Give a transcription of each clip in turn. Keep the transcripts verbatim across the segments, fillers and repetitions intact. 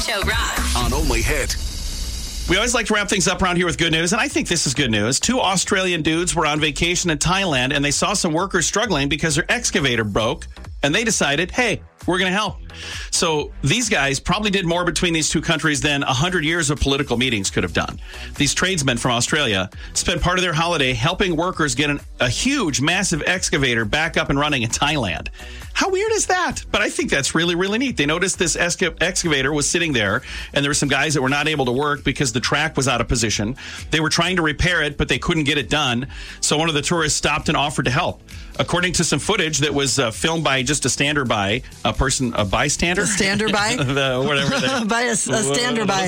Show Rock. On Only Hit. We always like to wrap things up around here with good news, and I think this is good news. Two Australian dudes were on vacation in Thailand, and they saw some workers struggling because their excavator broke, and they decided, hey, we're going to help. So these guys probably did more between these two countries than one hundred years of political meetings could have done. These tradesmen from Australia spent part of their holiday helping workers get an, a huge, massive excavator back up and running in Thailand. How weird is that? But I think that's really, really neat. They noticed this esca- excavator was sitting there, and there were some guys that were not able to work because the track was out of position. They were trying to repair it, but they couldn't get it done. So one of the tourists stopped and offered to help. According to some footage that was uh, filmed by just a stander-by, a person, a bystander? A stander-by? the, whatever. by a, a stander-by.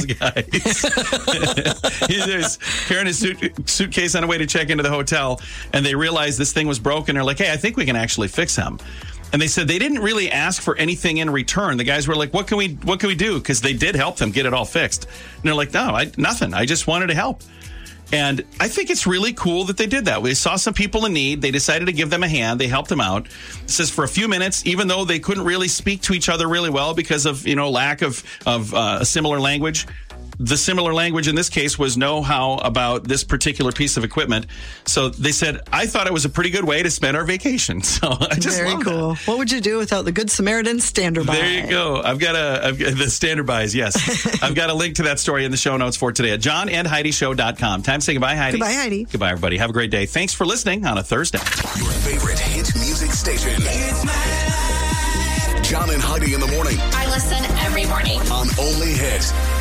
He was carrying his suit, suitcase on the way to check into the hotel, and they realized this thing was broken. They're like, hey, I think we can actually fix him. And they said they didn't really ask for anything in return. The guys were like, what can we what can we do? Because they did help them get it all fixed. And they're like, no, I, nothing. I just wanted to help. And I think it's really cool that they did that. We saw some people in need. They decided to give them a hand. They helped them out. It says for a few minutes, even though they couldn't really speak to each other really well because of, you know, lack of, of uh, a similar language. The similar language in this case was know-how about this particular piece of equipment. So they said, I thought it was a pretty good way to spend our vacation. So I just Very love cool. that. What would you do without the Good Samaritan stander-by? There you go. I've got a I've got the standard-bys, yes. I've got a link to that story in the show notes for today at john and heidi show dot com. Time to say goodbye, Heidi. Goodbye, Heidi. Goodbye, everybody. Have a great day. Thanks for listening on a Thursday. Your favorite hit music station. John and Heidi in the morning. I listen every morning. On Only Hit.